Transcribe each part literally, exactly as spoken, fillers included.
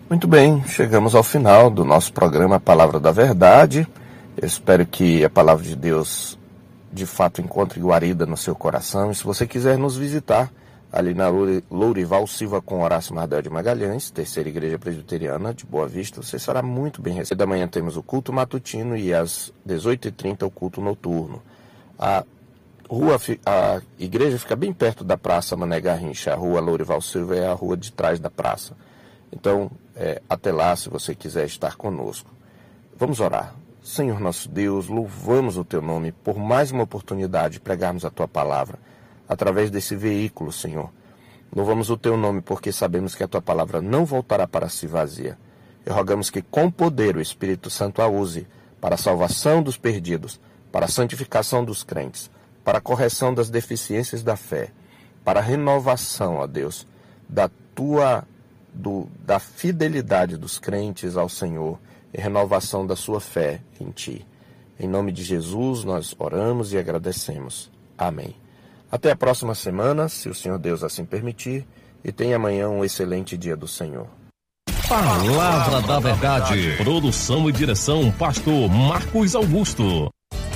Muito bem, chegamos ao final do nosso programa Palavra da Verdade. Eu espero que a Palavra de Deus de fato encontre guarida no seu coração. E se você quiser nos visitar ali na Lourival Silva com Horácio Mardel de Magalhães, Terceira Igreja Presbiteriana de Boa Vista, você será muito bem recebido. Da manhã temos o culto matutino e às dezoito e trinta o culto noturno. A rua, a igreja fica bem perto da Praça Mané Garrincha. A rua Lourival Silva é a rua de trás da praça. Então, é, até lá, se você quiser estar conosco. Vamos orar. Senhor nosso Deus, louvamos o Teu nome por mais uma oportunidade de pregarmos a Tua palavra através desse veículo, Senhor. Louvamos o Teu nome porque sabemos que a Tua palavra não voltará para si vazia. E rogamos que com poder o Espírito Santo a use para a salvação dos perdidos, para a santificação dos crentes, para a correção das deficiências da fé, para a renovação, ó Deus, da Tua Do, da fidelidade dos crentes ao Senhor e renovação da sua fé em Ti. Em nome de Jesus nós oramos e agradecemos. Amém. Até a próxima semana, se o Senhor Deus assim permitir, e tenha amanhã um excelente dia do Senhor. Palavra da Verdade. Produção e direção, pastor Marcos Augusto.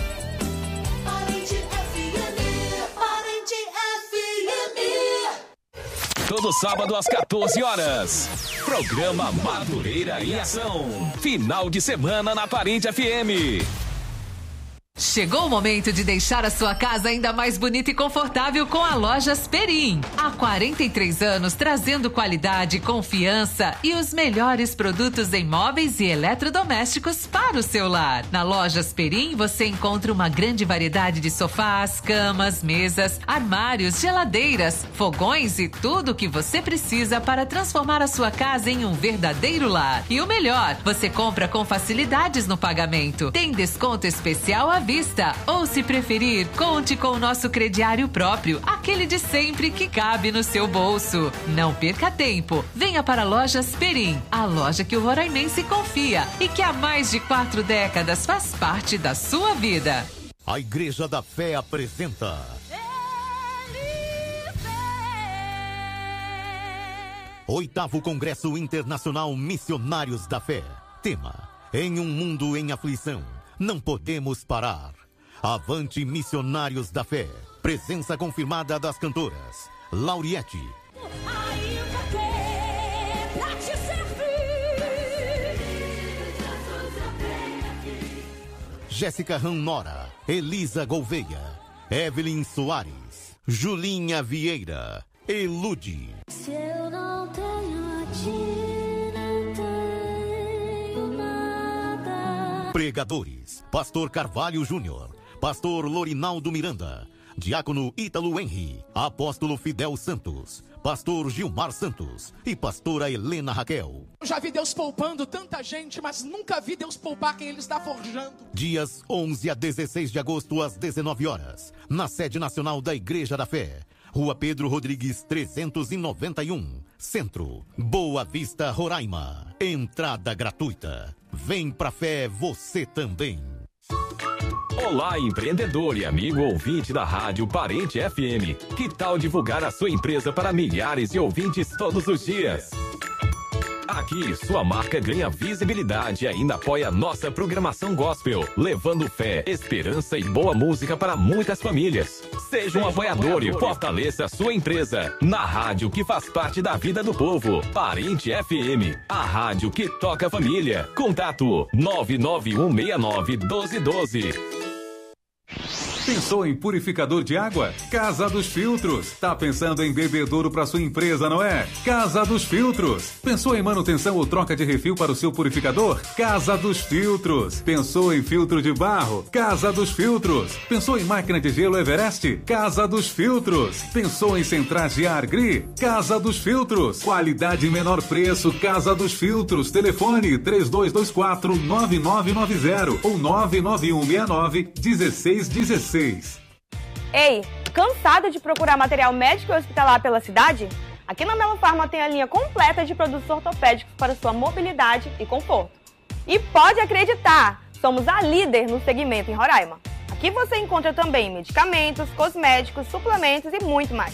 Todo sábado às quatorze horas. Programa Madureira em Ação. Final de semana na Parente F M. Chegou o momento de deixar a sua casa ainda mais bonita e confortável com a Lojas Perim. Há quarenta e três anos trazendo qualidade, confiança e os melhores produtos em móveis e eletrodomésticos para o seu lar. Na Lojas Perim você encontra uma grande variedade de sofás, camas, mesas, armários, geladeiras, fogões e tudo o que você precisa para transformar a sua casa em um verdadeiro lar. E o melhor, você compra com facilidades no pagamento. Tem desconto especial à vista, ou se preferir, conte com o nosso crediário próprio, aquele de sempre que cabe no seu bolso. Não perca tempo, venha para a Lojas Perim, a loja que o roraimense confia e que há mais de quatro décadas faz parte da sua vida. A Igreja da Fé apresenta Oitavo Congresso Internacional Missionários da Fé. Tema: em um mundo em aflição, não podemos parar. Avante, missionários da fé. Presença confirmada das cantoras Lauriette, Jéssica Ranora, Elisa Gouveia, Evelyn Soares, Julinha Vieira, Elude. Se eu não tenho a ti, não tenho nada. Pregadores: Pastor Carvalho Júnior, Pastor Lorinaldo Miranda, Diácono Ítalo Henry, Apóstolo Fidel Santos, Pastor Gilmar Santos e Pastora Helena Raquel. Eu já vi Deus poupando tanta gente, mas nunca vi Deus poupar quem Ele está forjando. Dias onze a dezesseis de agosto, às dezenove horas, na sede nacional da Igreja da Fé, Rua Pedro Rodrigues trezentos e noventa e um, Centro, Boa Vista, Roraima. Entrada gratuita. Vem pra fé você também. Olá, empreendedor e amigo ouvinte da Rádio Parente F M. Que tal divulgar a sua empresa para milhares de ouvintes todos os dias? Aqui, sua marca ganha visibilidade e ainda apoia nossa programação gospel, levando fé, esperança e boa música para muitas famílias. Seja um apoiador e fortaleça a sua empresa na rádio que faz parte da vida do povo. Parente F M, a rádio que toca a família. Contato nove nove um seis nove um dois um dois. Pensou em purificador de água? Casa dos Filtros. Tá pensando em bebedouro para sua empresa, não é? Casa dos Filtros. Pensou em manutenção ou troca de refil para o seu purificador? Casa dos Filtros. Pensou em filtro de barro? Casa dos Filtros. Pensou em máquina de gelo Everest? Casa dos Filtros. Pensou em centrais de ar Gri? Casa dos Filtros. Qualidade e menor preço. Casa dos Filtros. Telefone três dois dois quatro nove nove nove zero ou nove nove um seis nove um seis um seis. Ei, cansado de procurar material médico e hospitalar pela cidade? Aqui na Melo Farma tem a linha completa de produtos ortopédicos para sua mobilidade e conforto. E pode acreditar, somos a líder no segmento em Roraima. Aqui você encontra também medicamentos, cosméticos, suplementos e muito mais.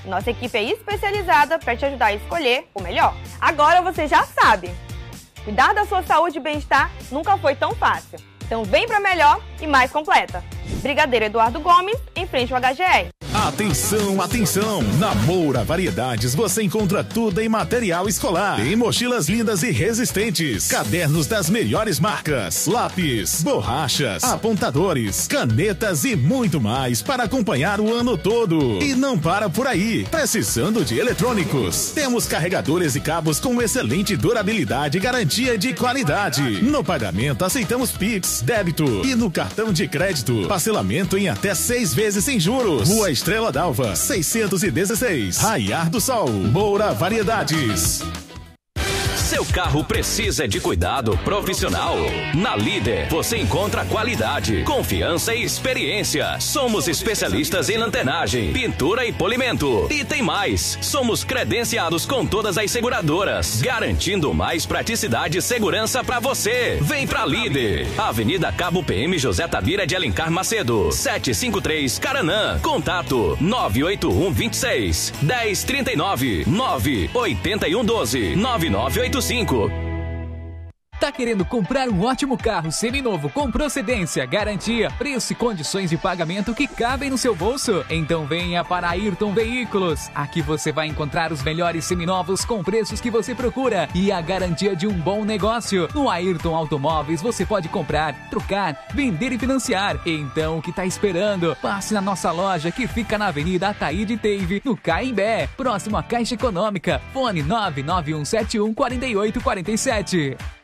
Nossa equipe é especializada para te ajudar a escolher o melhor. Agora você já sabe. Cuidar da sua saúde e bem-estar nunca foi tão fácil. Então vem para melhor e mais completa. Brigadeiro Eduardo Gomes, em frente ao H G R. Atenção, atenção! Na Moura Variedades você encontra tudo em material escolar. Tem mochilas lindas e resistentes, cadernos das melhores marcas, lápis, borrachas, apontadores, canetas e muito mais para acompanhar o ano todo. E não para por aí. Precisando de eletrônicos? Temos carregadores e cabos com excelente durabilidade e garantia de qualidade. No pagamento aceitamos Pix, débito e no cartão de crédito. Parcelamento em até seis vezes sem juros. Rua Estrela d'Alva, seiscentos e dezesseis, Raiar do Sol. Moura Variedades. Seu carro precisa de cuidado profissional? Na Líder você encontra qualidade, confiança e experiência. Somos especialistas em lanternagem, pintura e polimento. E tem mais, somos credenciados com todas as seguradoras, garantindo mais praticidade e segurança para você. Vem pra Líder. Avenida Cabo P M José Tabira de Alencar Macedo, setecentos e cinquenta e três, Caranã. Contato nove oito um, vinte e seis, dez, trinta e nove, nove oito um, doze, nove nove oito cinco. Tá querendo comprar um ótimo carro seminovo com procedência, garantia, preço e condições de pagamento que cabem no seu bolso? Então venha para Ayrton Veículos. Aqui você vai encontrar os melhores seminovos com preços que você procura e a garantia de um bom negócio. No Ayrton Automóveis você pode comprar, trocar, vender e financiar. Então o que tá esperando? Passe na nossa loja que fica na Avenida Ataíde Teive, no Caimbé, próximo à Caixa Econômica. Fone nove nove um sete um, quatro oito quatro sete.